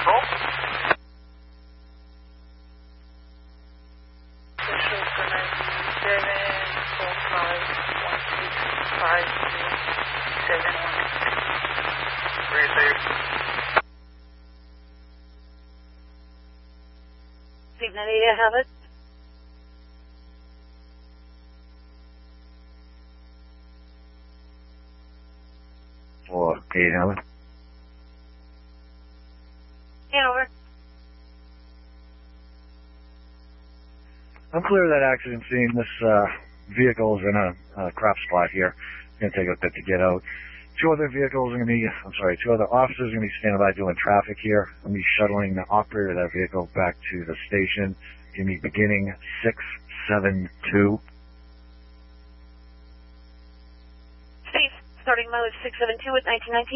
Roll. Official for 9745165271. Receive. Signalia, have it? Or 8 Helen. Yeah, over. I'm clear of that accident scene. This vehicle is in a crop spot here. It's going to take a bit to get out. Two other officers are going to be standing by doing traffic here. I'm going to be shuttling the operator of that vehicle back to the station. Give me beginning 672. Steve, starting mode 672 with 1919.